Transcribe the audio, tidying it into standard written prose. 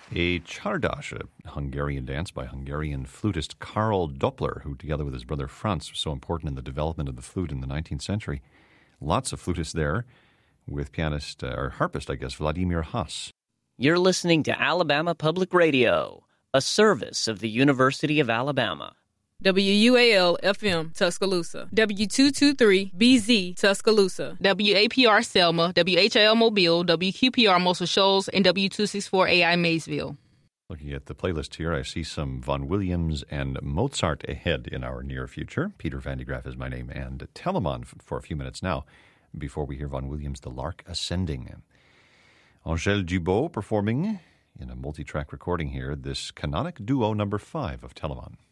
A Czardas, a Hungarian dance by Hungarian flutist Karl Doppler, who together with his brother Franz was so important in the development of the flute in the 19th century. Lots of flutists there, with pianist, or harpist, I guess, Vladimir Haas. You're listening to Alabama Public Radio, a service of the University of Alabama. WUAL-FM, Tuscaloosa. W223-BZ, Tuscaloosa. WAPR Selma, WHIL Mobile, WQPR Muscle Shoals, and W264AI Maysville. Looking at the playlist here, I see some Vaughan Williams and Mozart ahead in our near future. Peter Van de Graaff is my name, and Telemann for a few minutes now, before we hear Vaughan Williams' The Lark Ascending. Angèle Dubot performing in a multi-track recording here, this canonic duo number 5 of Telemann.